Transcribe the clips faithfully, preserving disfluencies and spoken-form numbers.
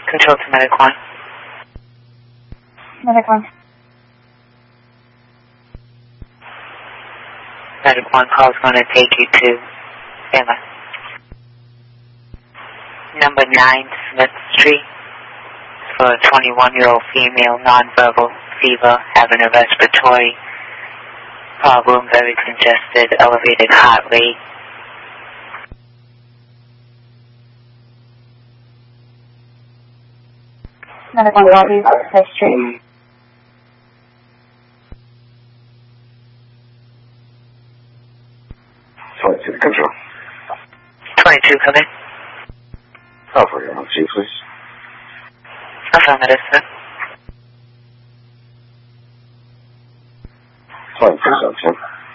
Control to Medic one. Medic one. Medic one call is going to take you to Emma. Number nine Smith Street for a twenty-one-year-old female, nonverbal, fever, having a respiratory problem, very congested, elevated heart rate. Medic one, lobby, Smith Street. twenty-two, control. twenty-two, come in. Alpha, you're on C, please. Affirmative, sir. twenty-two, seventeen.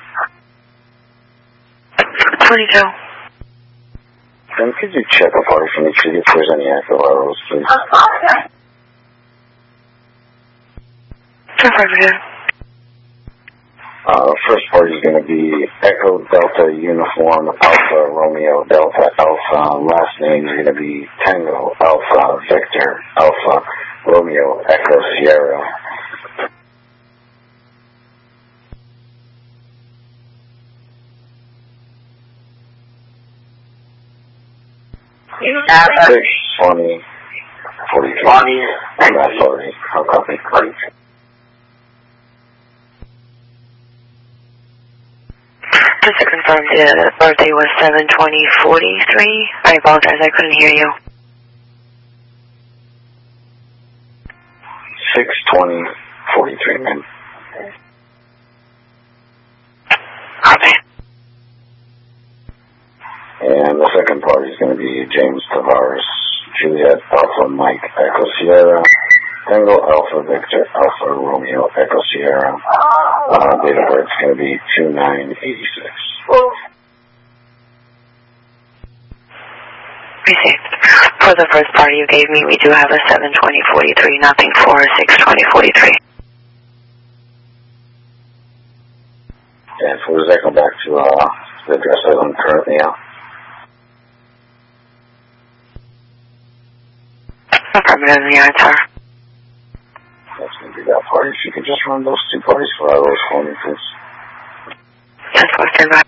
twenty-two. Then could you check a party for me, see if there's any active arrows, please? Affirmative. Uh, first party is going to be Echo Delta Uniform Alpha Romeo Delta Alpha. Last name is going to be Tango Alpha Victor Alpha Romeo Echo Sierra. Six twenty forty-three. That's already. I'll copy. Just to confirm, the birthday was seven twenty forty-three. I apologize, I couldn't hear you. Six twenty forty-three, man. Copy. And the second party is going to be James Tavares, Juliet Alpha Mike Echo Sierra, Tango Alpha Victor Alpha Romeo Echo Sierra. Uh, date of birth is going to be two nine eighty-six. Received. For the first party you gave me, we do have a seven twenty forty-three, nothing for a six twenty forty-three. And for the second back to uh, the address that I'm currently on. Affirmative, the answer. That's going to be that party. If you could just run those two parties for hours for me, please. That's what I got.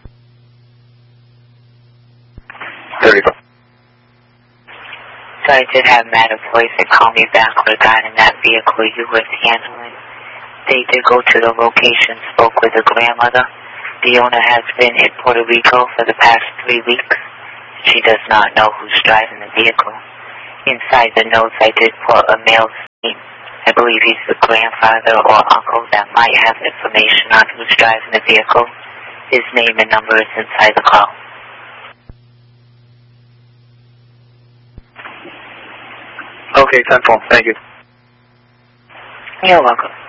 thirty-five. So I did have Matt employees that called me back regarding that vehicle you were handling. They did go to the location, spoke with the grandmother. The owner has been in Puerto Rico for the past three weeks. She does not know who's driving the vehicle. Inside the notes, I did put a male name. I believe he's the grandfather or uncle that might have information on who's driving the vehicle. His name and number is inside the call. Okay, ten four. Thank you. You're welcome.